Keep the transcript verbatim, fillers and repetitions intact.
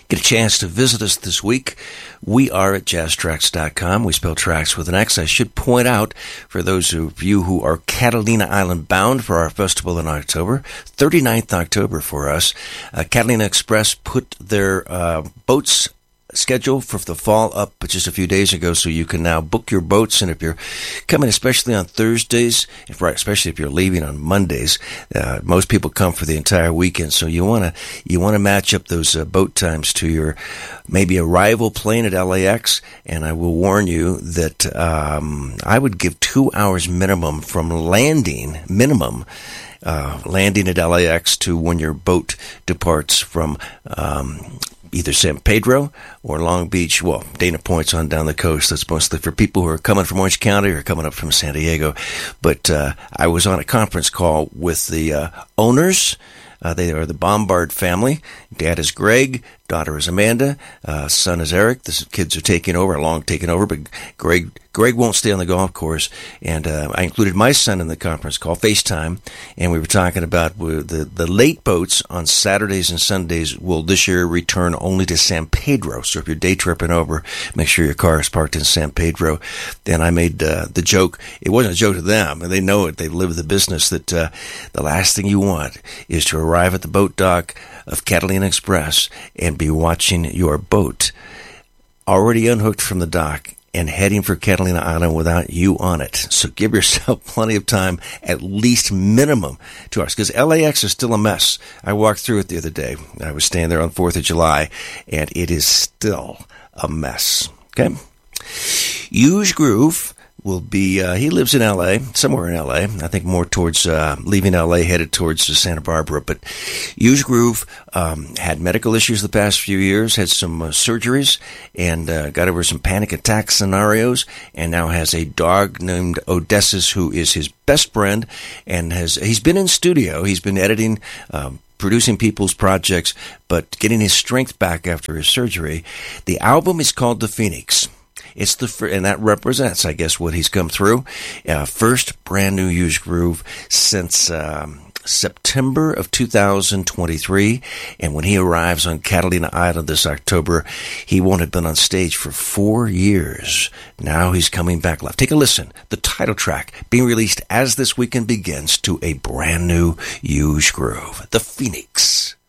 get a chance to visit us this week, we are at jazz tracks dot com. We spell tracks with an X. I should point out, for those of you who are Catalina Island bound for our festival in October, thirty-ninth of October for us, uh, Catalina Express put their uh, boats schedule for the fall up just a few days ago, so you can now book your boats. And if you're coming, especially on Thursdays, if, right, especially if you're leaving on Mondays, uh, most people come for the entire weekend. So you want to you want to match up those uh, boat times to your maybe arrival plane at L A X. And I will warn you that um, I would give two hours minimum from landing, minimum. Uh, landing at L A X to when your boat departs from um, either San Pedro or Long Beach. Well, Dana Point's on down the coast. That's mostly for people who are coming from Orange County or coming up from San Diego. But uh, I was on a conference call with the uh, owners. Uh, they are the Bombard family. Dad is Greg. Daughter is Amanda. Uh, son is Eric. The kids are taking over, long taking over, but Greg Greg won't stay on the golf course. And uh, I included my son in the conference call, FaceTime, and we were talking about the, the late boats on Saturdays and Sundays will this year return only to San Pedro. So if you're day tripping over, make sure your car is parked in San Pedro. Then I made uh, the joke. It wasn't a joke to them, and they know it. They live the business that uh, the last thing you want is to arrive at the boat dock of Catalina Express and be watching your boat already unhooked from the dock and heading for Catalina Island without you on it. So give yourself plenty of time, at least minimum two hours, because L A X is still a mess. I walked through it the other day. I was staying there on fourth of July, and it is still a mess. Okay? Huge Groove will be, uh, he lives in L A, somewhere in L A, I think more towards, uh, leaving L A, headed towards uh, Santa Barbara. But Huge Groove um, had medical issues the past few years, had some uh, surgeries, and uh, got over some panic attack scenarios, and now has a dog named Odysseus, who is his best friend, and has he's been in studio, he's been editing, um, producing people's projects, but getting his strength back after his surgery. The album is called The Phoenix. It's the, and that represents, I guess, what he's come through. Uh, first brand new Huge Groove since um, September of two thousand twenty-three. And when he arrives on Catalina Island this October, he won't have been on stage for four years. Now he's coming back live. Take a listen. The title track being released as this weekend begins to a brand new Huge Groove, The Phoenix.